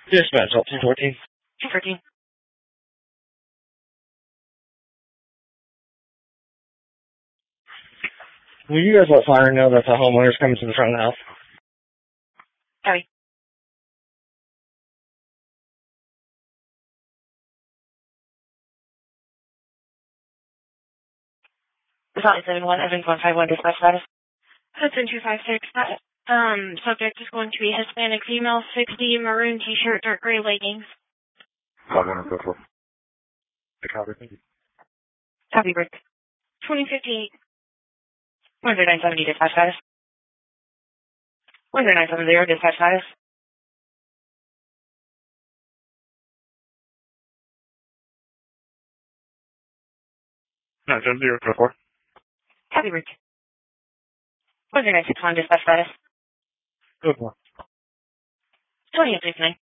Dispatch, 214. 214. Will you guys let fire know that the homeowner's coming to the front of the house? Copy. Solid 71, Evans 151, dispatch status. Hudson 256. Subject is going to be Hispanic female, 60, maroon t-shirt, dark gray leggings. 5144. Copy, thank you. Copy, Brick. 2058. 10970, dispatch status. 10970, dispatch status. 97044. Copy, Brick. 10961, dispatch status. Good one. 2869.